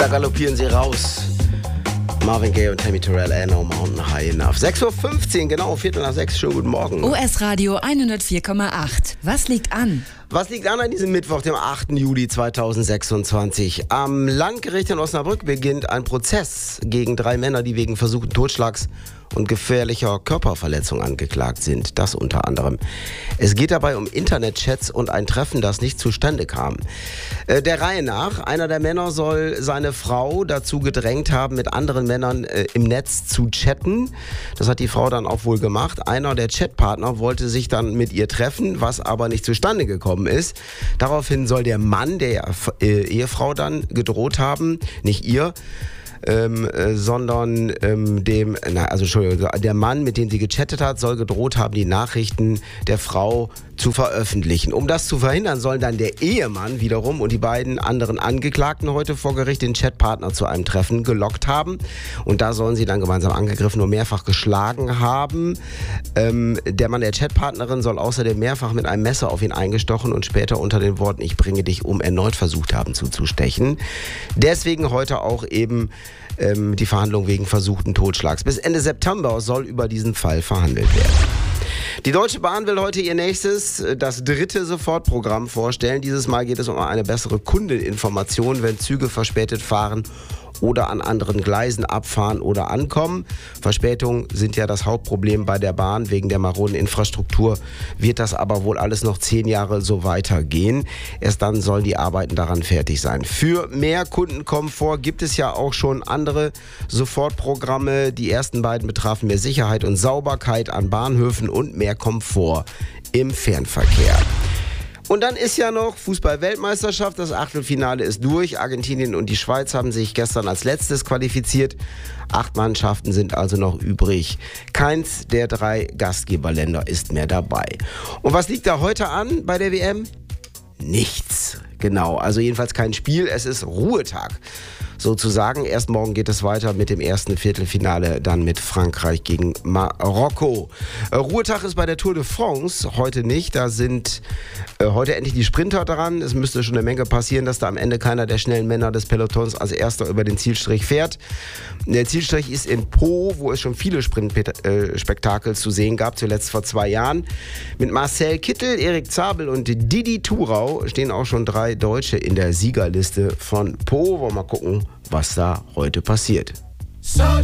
Da galoppieren sie raus. Marvin Gaye und Tammy Terrell, Ain't No Mountain High Enough. 6.15 Uhr, genau, 5:45. Schönen guten Morgen. OS Radio 104,8. Was liegt an? Was liegt an diesem Mittwoch, dem 8. Juli 2026? Am Landgericht in Osnabrück beginnt ein Prozess gegen 3 Männer, die wegen versuchten Totschlags und gefährlicher Körperverletzung angeklagt sind. Das unter anderem. Es geht dabei um Internetchats und ein Treffen, das nicht zustande kam. Der Reihe nach, einer der Männer soll seine Frau dazu gedrängt haben, mit anderen Männern im Netz zu chatten. Das hat die Frau dann auch wohl gemacht. Einer der Chatpartner wollte sich dann mit ihr treffen, was aber nicht zustande gekommen ist. Daraufhin soll der Mann der Ehefrau dann gedroht haben, nicht ihr, sondern der Mann, mit dem sie gechattet hat, soll gedroht haben, die Nachrichten der Frau zu veröffentlichen. Um das zu verhindern, sollen dann der Ehemann wiederum und die beiden anderen Angeklagten heute vor Gericht den Chatpartner zu einem Treffen gelockt haben. Und da sollen sie dann gemeinsam angegriffen und mehrfach geschlagen haben. Der Mann der Chatpartnerin soll außerdem mehrfach mit einem Messer auf ihn eingestochen und später unter den Worten "Ich bringe dich um" erneut versucht haben zuzustechen. Deswegen heute auch eben die Verhandlung wegen versuchten Totschlags. Bis Ende September soll über diesen Fall verhandelt werden. Die Deutsche Bahn will heute ihr nächstes, das 3. Sofortprogramm vorstellen. Dieses Mal geht es um eine bessere Kundeninformation, wenn Züge verspätet fahren oder an anderen Gleisen abfahren oder ankommen. Verspätungen sind ja das Hauptproblem bei der Bahn. Wegen der maroden Infrastruktur wird das aber wohl alles noch 10 Jahre so weitergehen. Erst dann sollen die Arbeiten daran fertig sein. Für mehr Kundenkomfort gibt es ja auch schon andere Sofortprogramme. Die ersten beiden betrafen mehr Sicherheit und Sauberkeit an Bahnhöfen und mehr Komfort im Fernverkehr. Und dann ist ja noch Fußball-Weltmeisterschaft. Das Achtelfinale ist durch. Argentinien und die Schweiz haben sich gestern als letztes qualifiziert. 8 Mannschaften sind also noch übrig. Keins der 3 Gastgeberländer ist mehr dabei. Und was liegt da heute an bei der WM? Nichts. Genau, also jedenfalls kein Spiel. Es ist Ruhetag. Sozusagen. Erst morgen geht es weiter mit dem ersten Viertelfinale, dann mit Frankreich gegen Marokko. Ruhetag ist bei der Tour de France heute nicht. Da sind heute endlich die Sprinter dran. Es müsste schon eine Menge passieren, dass da am Ende keiner der schnellen Männer des Pelotons als erster über den Zielstrich fährt. Der Zielstrich ist in Po, wo es schon viele Sprintspektakel zu sehen gab, zuletzt vor 2 Jahren. Mit Marcel Kittel, Erik Zabel und Didi Thurau stehen auch schon 3 Deutsche in der Siegerliste von Po. Wollen wir mal gucken, was da heute passiert. So